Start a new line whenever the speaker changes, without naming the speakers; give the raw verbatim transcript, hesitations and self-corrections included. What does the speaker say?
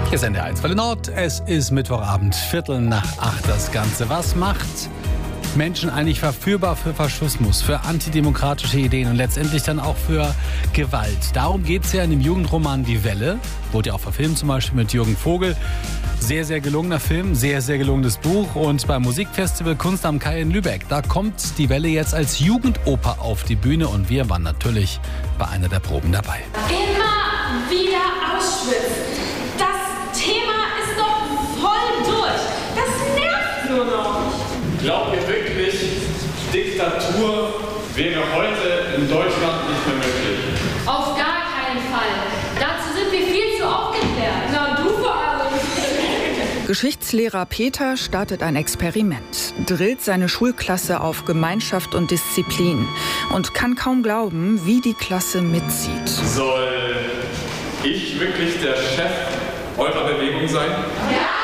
Hier ist N D R eins Welle Nord. Es ist Mittwochabend, Viertel nach acht das Ganze. Was macht Menschen eigentlich verführbar für Faschismus, für antidemokratische Ideen und letztendlich dann auch für Gewalt? Darum geht es ja in dem Jugendroman Die Welle. Wurde ja auch verfilmt, zum Beispiel mit Jürgen Vogel. Sehr, sehr gelungener Film, sehr, sehr gelungenes Buch. Und beim Musikfestival Kunst am Kai in Lübeck, da kommt Die Welle jetzt als Jugendoper auf die Bühne. Und wir waren natürlich bei einer der Proben dabei.
Immer wieder Auschwitz. Das Thema ist doch voll durch. Das nervt nur noch.
Glaubt ihr wirklich, Diktatur wäre heute in Deutschland nicht mehr möglich?
Auf gar keinen Fall. Dazu sind wir viel zu aufgeklärt. Na, du vor allem.
Geschichtslehrer Peter startet ein Experiment, drillt seine Schulklasse auf Gemeinschaft und Disziplin und kann kaum glauben, wie die Klasse mitzieht.
Soll ich wirklich der Chef eurer Bewegung sein?
Ja!